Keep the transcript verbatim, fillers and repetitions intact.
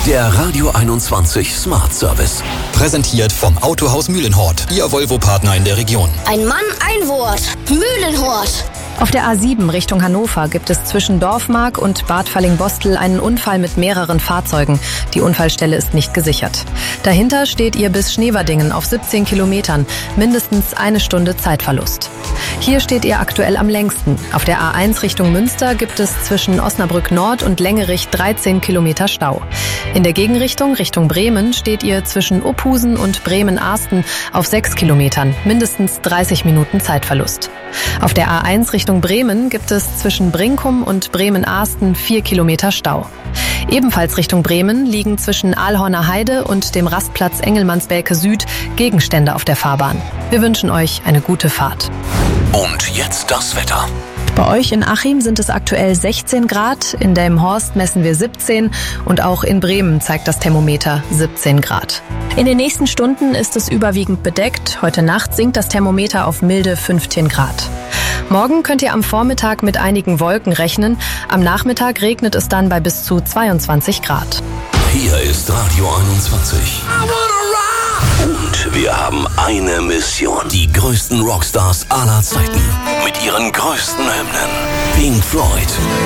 Der Radio einundzwanzig Smart Service. Präsentiert vom Autohaus Mühlenhort, Ihr Volvo-Partner in der Region. Ein Mann, ein Wort. Mühlenhort. Auf der A sieben Richtung Hannover gibt es zwischen Dorfmark und Bad Fallingbostel einen Unfall mit mehreren Fahrzeugen. Die Unfallstelle ist nicht gesichert. Dahinter steht ihr bis Schneverdingen auf siebzehn Kilometern, mindestens eine Stunde Zeitverlust. Hier steht ihr aktuell am längsten. Auf der A eins Richtung Münster gibt es zwischen Osnabrück Nord und Längerich dreizehn Kilometer Stau. In der Gegenrichtung Richtung Bremen steht ihr zwischen Opusen und Bremen-Arsten auf sechs Kilometern, mindestens dreißig Minuten Zeitverlust. Auf der A eins Richtung Bremen gibt es zwischen Brinkum und Bremen-Arsten vier Kilometer Stau. Ebenfalls Richtung Bremen liegen zwischen Aalhorner Heide und dem Rastplatz Engelmannsbelke Süd Gegenstände auf der Fahrbahn. Wir wünschen euch eine gute Fahrt. Und jetzt das Wetter. Bei euch in Achim sind es aktuell sechzehn Grad, in Delmenhorst messen wir siebzehn und auch in Bremen zeigt das Thermometer siebzehn Grad. In den nächsten Stunden ist es überwiegend bedeckt. Heute Nacht sinkt das Thermometer auf milde fünfzehn Grad. Morgen könnt ihr am Vormittag mit einigen Wolken rechnen. Am Nachmittag regnet es dann bei bis zu zweiundzwanzig Grad. Hier ist Radio einundzwanzig. Und wir haben eine Mission. Die größten Rockstars aller Zeiten. Mit ihren größten Hymnen. Pink Floyd.